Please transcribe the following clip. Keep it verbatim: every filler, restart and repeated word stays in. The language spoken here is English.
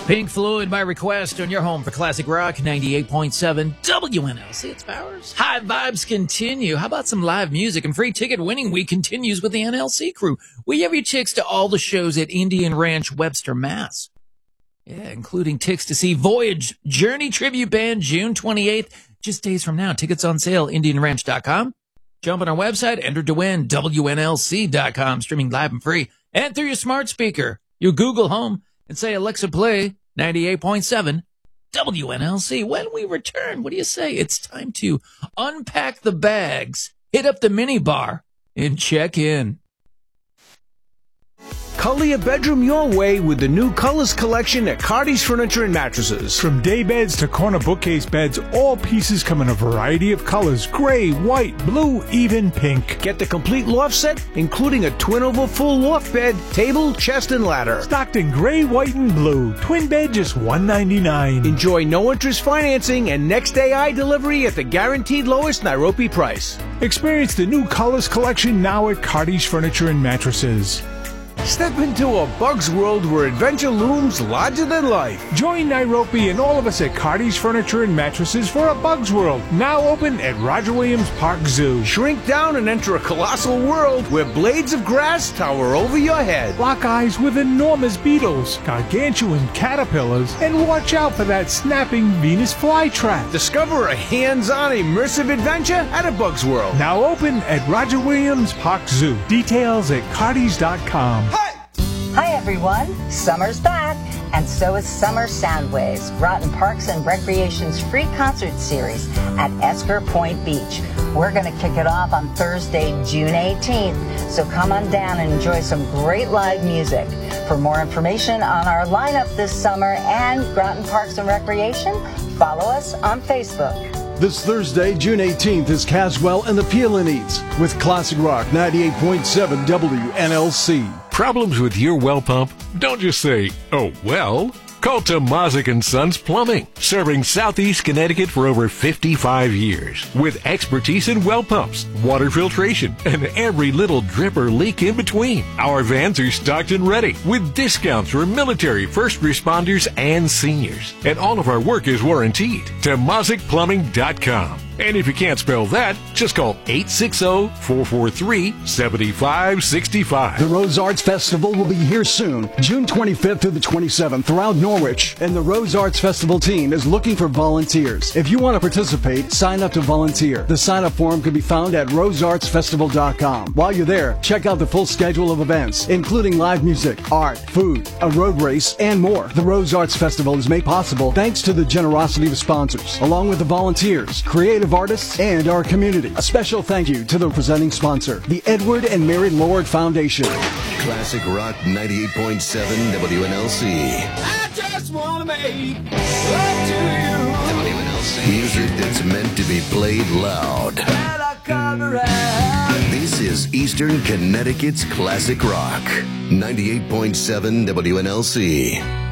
Pink Floyd by request on your home for classic rock, ninety-eight point seven W N L C. It's Powers. High vibes continue. How about some live music? And free ticket winning week continues with the N L C crew. We have your tickets to all the shows at Indian Ranch, Webster, Mass. Yeah, including tickets to see Voyage Journey Tribute Band June twenty-eighth, just days from now. Tickets on sale, indian ranch dot com. Jump on our website, enter to win, W N L C dot com, streaming live and free. And through your smart speaker, your Google Home, and say, Alexa, play ninety-eight point seven W N L C. When we return, what do you say? It's time to unpack the bags, hit up the mini bar, and check in. Color your bedroom your way with the new Colors collection at Cardi's Furniture and Mattresses. From day beds to corner bookcase beds, all pieces come in a variety of colors: gray, white, blue, even pink. Get the complete loft set, including a twin-over full loft bed, table, chest, and ladder. Stocked in gray, white, and blue. Twin bed just one ninety-nine. Enjoy no-interest financing and next-day eye delivery at the guaranteed lowest Nairobi price. Experience the new Colors collection now at Cardi's Furniture and Mattresses. Step into a Bug's world where adventure looms larger than life. Join Nairobi and all of us at Cardi's Furniture and Mattresses for a Bug's World, now open at Roger Williams Park Zoo. Shrink down and enter a colossal world where blades of grass tower over your head. Lock eyes with enormous beetles, gargantuan caterpillars, and watch out for that snapping Venus flytrap. Discover a hands-on immersive adventure at a Bug's World. Now open at Roger Williams Park Zoo. Details at cardis dot com. Hi everyone, summer's back, and so is Summer Soundwaves, Groton Parks and Recreation's free concert series at Esker Point Beach. We're going to kick it off on Thursday, June eighteenth, so come on down and enjoy some great live music. For more information on our lineup this summer and Groton Parks and Recreation, follow us on Facebook. This Thursday, June eighteenth, is Caswell and the Peelinites with Classic Rock ninety-eight point seven W N L C. Problems with your well pump? Don't just say, oh, well. Call Tomazic and Sons Plumbing, serving Southeast Connecticut for over fifty-five years. With expertise in well pumps, water filtration, and every little drip or leak in between. Our vans are stocked and ready with discounts for military, first responders, and seniors. And all of our work is warranted. Tomazic Plumbing dot com. And if you can't spell that, just call eight six zero, four four three, seven five six five. The Rose Arts Festival will be here soon, June twenty-fifth through the twenty-seventh throughout Norwich. And the Rose Arts Festival team is looking for volunteers. If you want to participate, sign up to volunteer. The sign-up form can be found at rose arts festival dot com. While you're there, check out the full schedule of events, including live music, art, food, a road race, and more. The Rose Arts Festival is made possible thanks to the generosity of sponsors, along with the volunteers, creative artists, and our community. A special thank you to the presenting sponsor, the Edward and Mary Lord Foundation. Classic Rock ninety-eight point seven W N L C. I just want to make love to you. W N L C. Music that's meant to be played loud. This is Eastern Connecticut's Classic Rock ninety-eight point seven W N L C.